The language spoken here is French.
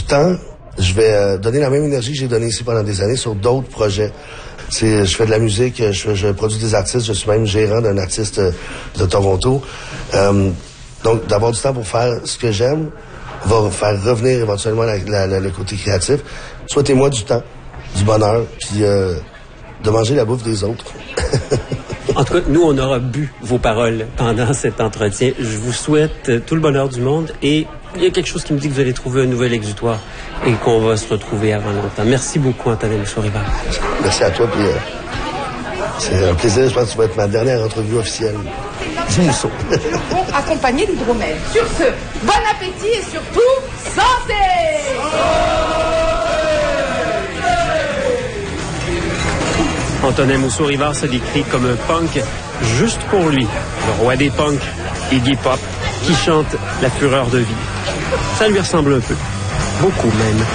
temps, je vais donner la même énergie que j'ai donnée ici pendant des années sur d'autres projets. Je fais de la musique, je produis des artistes, je suis même gérant d'un artiste de Toronto. Donc, d'avoir du temps pour faire ce que j'aime va faire revenir éventuellement le côté créatif. Souhaitez-moi du temps, du bonheur, puis de manger la bouffe des autres. En tout cas, nous, on aura bu vos paroles pendant cet entretien. Je vous souhaite tout le bonheur du monde et il y a quelque chose qui me dit que vous allez trouver un nouvel exutoire et qu'on va se retrouver avant longtemps. Merci beaucoup, Antonin Mousseau-Rivard. Merci à toi, puis c'est un plaisir. Je pense que tu vas être ma dernière entrevue officielle du Mousseau. Accompagner l'hydromel. Sur ce, bon appétit et surtout, santé! Antonin Mousseau-Rivard se décrit comme un punk juste pour lui, le roi des punks, Iggy Pop, qui chante la fureur de vie. Ça lui ressemble un peu, beaucoup même.